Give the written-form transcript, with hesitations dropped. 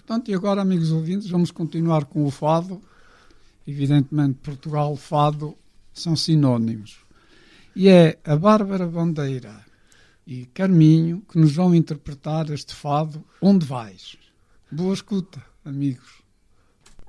Portanto, e agora, amigos ouvintes, vamos continuar com o fado. Evidentemente, Portugal, fado são sinónimos. E é a Bárbara Bandeira e Carminho que nos vão interpretar este fado Onde Vais. Boa escuta, amigos.